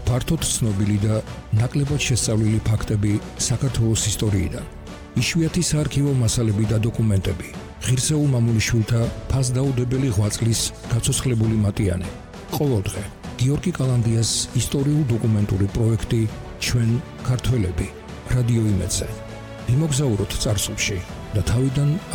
ფართოდ ცნობილი და ნაკლებად შესწავლილი ფაქტები საქართველოს ისტორიიდან. იშვიათი საარქივო მასალები და დოკუმენტები, ღირსეულ მამულიშვილთა ფასდაუდებელი ღვაწლის გაცოცხლებული მატიანე. ყოველდღე გიორგი კალანდიას ისტორიულ-დოკუმენტური პროექტი ჩვენ ქართველები რადიო იმედზე. ვიმოგზაუროთ წარსულში და თავიდან